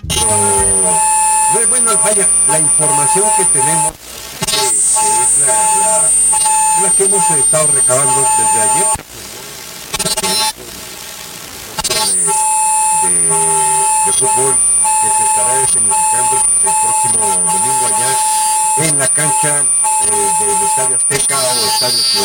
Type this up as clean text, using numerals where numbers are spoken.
Bueno, vaya, la información que tenemos, que es la que hemos estado recabando desde ayer, de fútbol que se estará escenificando el próximo domingo allá en la cancha del Estadio Azteca o Estadio Ciudad